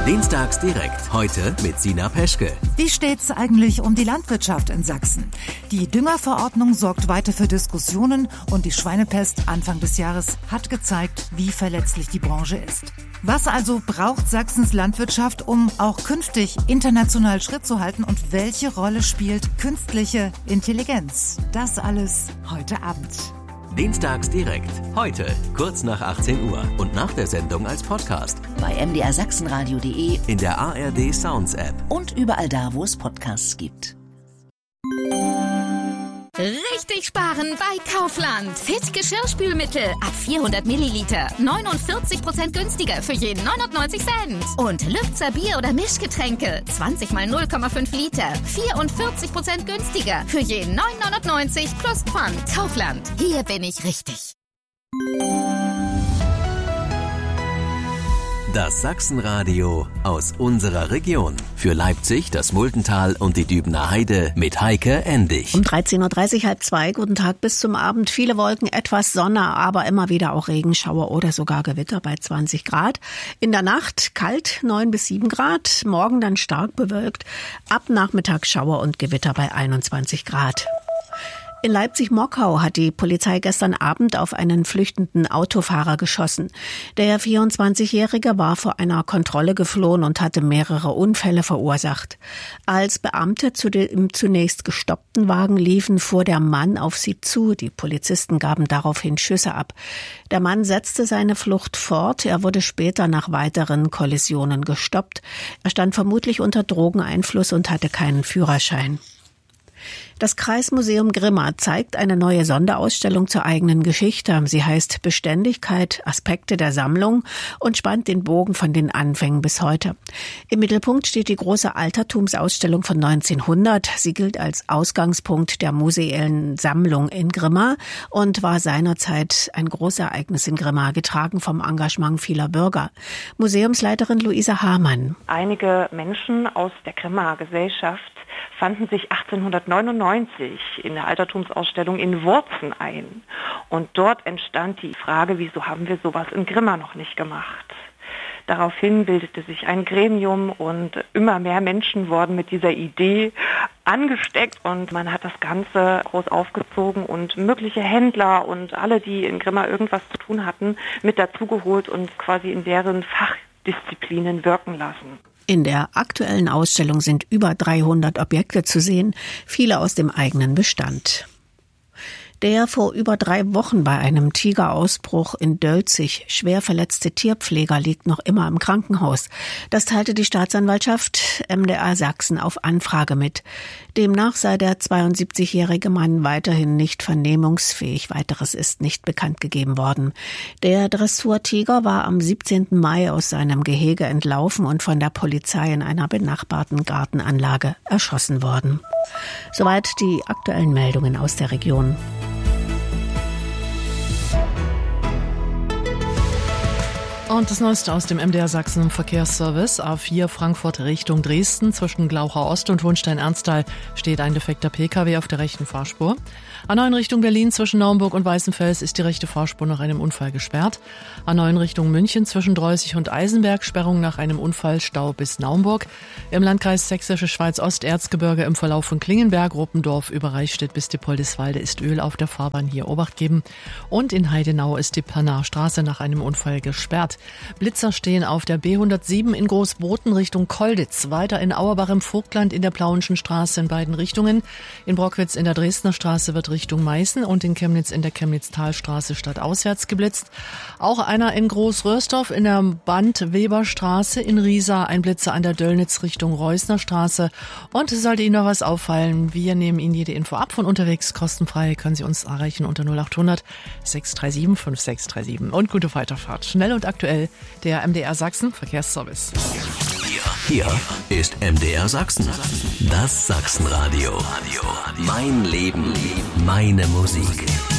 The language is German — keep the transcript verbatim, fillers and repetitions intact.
Dienstags direkt. Heute mit Sina Peschke. Wie steht's eigentlich um die Landwirtschaft in Sachsen? Die Düngerverordnung sorgt weiter für Diskussionen und die Schweinepest Anfang des Jahres hat gezeigt, wie verletzlich die Branche ist. Was also braucht Sachsens Landwirtschaft, um auch künftig international Schritt zu halten, und welche Rolle spielt künstliche Intelligenz? Das alles heute Abend. Dienstags direkt. Heute, kurz nach achtzehn Uhr und nach der Sendung als Podcast. Bei m d r sachsenradio punkt d e, in der A R D Sounds App und überall da, wo es Podcasts gibt. Richtig sparen bei Kaufland. Fit Geschirrspülmittel ab vierhundert Milliliter. neunundvierzig Prozent günstiger für jeden neunundneunzig Cent. Und Lübzer Bier- oder Mischgetränke. zwanzig mal null Komma fünf Liter. vierundvierzig Prozent günstiger für jeden neun neunundneunzig plus Pfand. Kaufland. Hier bin ich richtig. Das Sachsenradio aus unserer Region. Für Leipzig, das Muldental und die Dübener Heide mit Heike Endig. Um dreizehn Uhr dreißig, halb zwei, guten Tag bis zum Abend. Viele Wolken, etwas Sonne, aber immer wieder auch Regenschauer oder sogar Gewitter bei zwanzig Grad. In der Nacht kalt, neun bis sieben Grad. Morgen dann stark bewölkt. Ab Nachmittag Schauer und Gewitter bei einundzwanzig Grad. In Leipzig-Mockau hat die Polizei gestern Abend auf einen flüchtenden Autofahrer geschossen. Der vierundzwanzigjährige war vor einer Kontrolle geflohen und hatte mehrere Unfälle verursacht. Als Beamte zu dem zunächst gestoppten Wagen liefen, fuhr der Mann auf sie zu. Die Polizisten gaben daraufhin Schüsse ab. Der Mann setzte seine Flucht fort. Er wurde später nach weiteren Kollisionen gestoppt. Er stand vermutlich unter Drogeneinfluss und hatte keinen Führerschein. Das Kreismuseum Grimma zeigt eine neue Sonderausstellung zur eigenen Geschichte. Sie heißt Beständigkeit, Aspekte der Sammlung und spannt den Bogen von den Anfängen bis heute. Im Mittelpunkt steht die große Altertumsausstellung von neunzehnhundert. Sie gilt als Ausgangspunkt der museellen Sammlung in Grimma und war seinerzeit ein Großereignis in Grimma, getragen vom Engagement vieler Bürger. Museumsleiterin Luisa Hamann. Einige Menschen aus der Grimmaer Gesellschaft fanden sich achtzehnhundertneunundneunzig in der Altertumsausstellung in Wurzen ein. Und dort entstand die Frage, wieso haben wir sowas in Grimma noch nicht gemacht? Daraufhin bildete sich ein Gremium und immer mehr Menschen wurden mit dieser Idee angesteckt und man hat das Ganze groß aufgezogen und mögliche Händler und alle, die in Grimma irgendwas zu tun hatten, mit dazugeholt und quasi in deren Fachdisziplinen wirken lassen. In der aktuellen Ausstellung sind über dreihundert Objekte zu sehen, viele aus dem eigenen Bestand. Der vor über drei Wochen bei einem Tigerausbruch in Dölzig schwer verletzte Tierpfleger liegt noch immer im Krankenhaus. Das teilte die Staatsanwaltschaft M D R Sachsen auf Anfrage mit. Demnach sei der zweiundsiebzigjährige Mann weiterhin nicht vernehmungsfähig. Weiteres ist nicht bekannt gegeben worden. Der Dressurtiger war am siebzehnten Mai aus seinem Gehege entlaufen und von der Polizei in einer benachbarten Gartenanlage erschossen worden. Soweit die aktuellen Meldungen aus der Region. Und das Neueste aus dem M D R Sachsen Verkehrsservice. A vier Frankfurt Richtung Dresden. Zwischen Glauchau Ost und Hohenstein-Ernsthal steht ein defekter P K W auf der rechten Fahrspur. A neun Richtung Berlin zwischen Naumburg und Weißenfels ist die rechte Fahrspur nach einem Unfall gesperrt. A neun Richtung München zwischen Dreußig und Eisenberg, Sperrung nach einem Unfall, Stau bis Naumburg. Im Landkreis Sächsische Schweiz-Ost-Erzgebirge im Verlauf von Klingenberg, Ruppendorf über Reichstätt bis Dippoldiswalde ist Öl auf der Fahrbahn, hier Obacht geben. Und in Heidenau ist die Pannarstraße nach einem Unfall gesperrt. Blitzer stehen auf der B hundertsieben in Großboten Richtung Kolditz, weiter in Auerbach im Vogtland in der Plauenschen Straße in beiden Richtungen. In Brockwitz in der Dresdner Straße wird Richtung Meißen und in Chemnitz in der Chemnitz-Talstraße stadtauswärts geblitzt. Auch einer in Groß-Röhrsdorf in der Band-Weber-Straße, in Riesa ein Blitzer an der Döllnitz Richtung Reusner Straße. Und sollte Ihnen noch was auffallen, wir nehmen Ihnen jede Info ab von unterwegs, kostenfrei, können Sie uns erreichen unter null achthundert sechs drei sieben fünf sechs drei sieben. Und gute Weiterfahrt. Schnell und aktuell der M D R Sachsen Verkehrsservice. Hier, hier ist M D R Sachsen. Das Sachsenradio. Mein Leben, meine Musik.